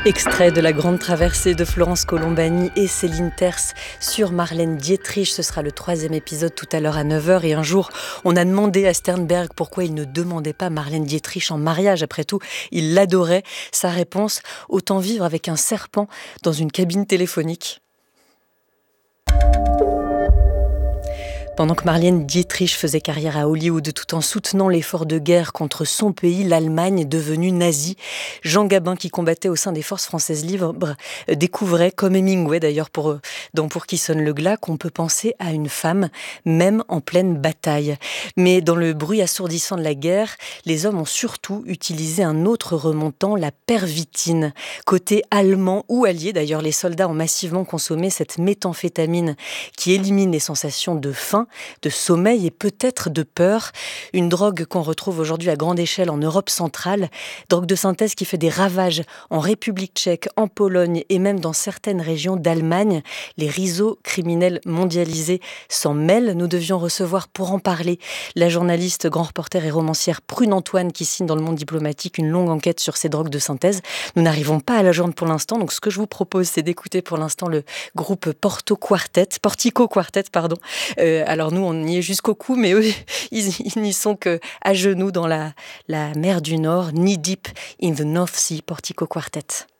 Extrait de La Grande Traversée de Florence Colombani et Céline Terce sur Marlène Dietrich. Ce sera le 3e épisode tout à l'heure à 9h. Et un jour, on a demandé à Sternberg pourquoi il ne demandait pas Marlène Dietrich en mariage. Après tout, il l'adorait. Sa réponse, autant vivre avec un serpent dans une cabine téléphonique. Pendant que Marlène Dietrich faisait carrière à Hollywood tout en soutenant l'effort de guerre contre son pays, l'Allemagne devenue nazie, Jean Gabin, qui combattait au sein des forces françaises libres, découvrait, comme Hemingway d'ailleurs pour Qui sonne le glas, qu'on peut penser à une femme, même en pleine bataille. Mais dans le bruit assourdissant de la guerre, les hommes ont surtout utilisé un autre remontant, la pervitine. Côté allemand ou allié, d'ailleurs, les soldats ont massivement consommé cette méthamphétamine qui élimine les sensations de faim, de sommeil et peut-être de peur. Une drogue qu'on retrouve aujourd'hui à grande échelle en Europe centrale. Drogue de synthèse qui fait des ravages en République tchèque, en Pologne et même dans certaines régions d'Allemagne. Les réseaux criminels mondialisés s'en mêlent. Nous devions recevoir pour en parler la journaliste, grand reporter et romancière Prune Antoine qui signe dans Le Monde diplomatique une longue enquête sur ces drogues de synthèse. Nous n'arrivons pas à la joindre pour l'instant, donc ce que je vous propose, c'est d'écouter pour l'instant le groupe Portico Quartet. Alors nous, on y est jusqu'au cou, mais eux, ils n'y sont qu'à genoux dans la mer du Nord, knee deep in the North Sea, Portico Quartet.